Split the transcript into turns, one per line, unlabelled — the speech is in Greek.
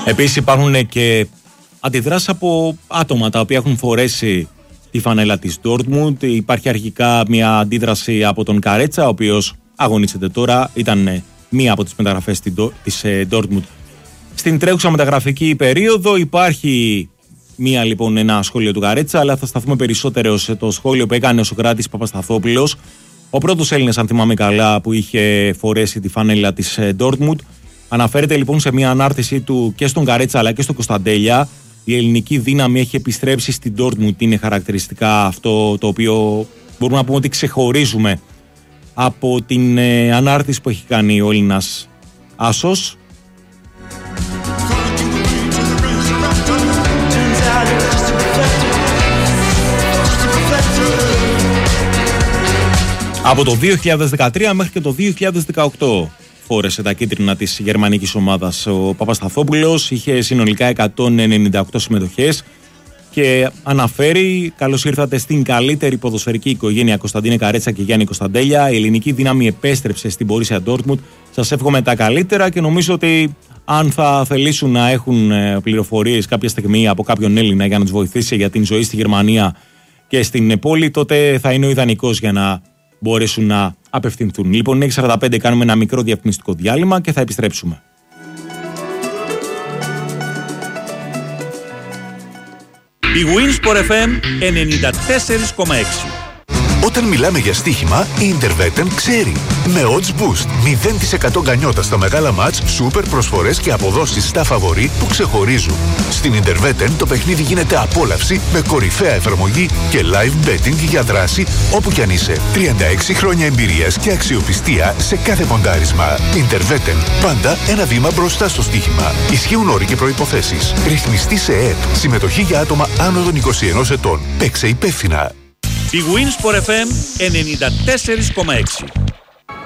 Επίσης υπάρχουν και αντιδράσεις από άτομα τα οποία έχουν φορέσει τη φανέλα της Dortmund. Υπάρχει αρχικά μια αντίδραση από τον Καρέτσα, ο οποίος αγωνίζεται τώρα. Ήταν μία από τις μεταγραφές της Dortmund στην τρέχουσα μεταγραφική περίοδο. Υπάρχει ένα σχόλιο του Καρέτσα, αλλά θα σταθούμε περισσότερο σε το σχόλιο που έκανε ο Σωκράτης Παπασταθόπουλος, ο πρώτος Έλληνας, αν θυμάμαι καλά, που είχε φορέσει τη φανέλα της Dortmund. Αναφέρεται λοιπόν σε μια ανάρτησή του και στον Καρέτσα αλλά και στον Κωνσταντέλια. Η ελληνική δύναμη έχει επιστρέψει στην Dortmund. Είναι χαρακτηριστικά αυτό το οποίο μπορούμε να πούμε ότι ξεχωρίζουμε από την ανάρτηση που έχει κάνει ο Έλληνας άσος. Από το 2013 μέχρι και το 2018 φόρεσε τα κίτρινα της γερμανικής ομάδας ο Παπασταθόπουλος. Είχε συνολικά 198 συμμετοχές και αναφέρει: καλώς ήρθατε στην καλύτερη ποδοσφαιρική οικογένεια Κωνσταντίνε Καρέτσα και Γιάννη Κωνσταντέλια. Η ελληνική δύναμη επέστρεψε στην Borussia Dortmund. Σας εύχομαι τα καλύτερα και νομίζω ότι αν θα θελήσουν να έχουν πληροφορίες κάποια στιγμή από κάποιον Έλληνα για να τους βοηθήσει για την ζωή στη Γερμανία και στην πόλη, τότε θα είναι ο ιδανικός για να μπορέσουν να απευθυνθούν. Λοιπόν, 6:45 κάνουμε ένα μικρό διαφημιστικό διάλειμμα και θα επιστρέψουμε.
Η Winsport FM 94,6.
Όταν μιλάμε για στοίχημα, η Interveten ξέρει. Με odds boost, 0% γκανιότα στα μεγάλα μάτς, σούπερ προσφορές και αποδόσεις στα φαβορί που ξεχωρίζουν. Στην Interveten το παιχνίδι γίνεται απόλαυση με κορυφαία εφαρμογή και live betting για δράση όπου κι αν είσαι. 36 χρόνια εμπειρίας και αξιοπιστία σε κάθε ποντάρισμα. Interveten, πάντα ένα βήμα μπροστά στο στοίχημα. Ισχύουν όροι και προϋποθέσεις. Ρυθμιστή σε ΕΕΠ. Συμμετοχή για άτομα άνω των 21 ετών. Παίξε υπεύθυνα.
Η Winsport FM 94,6.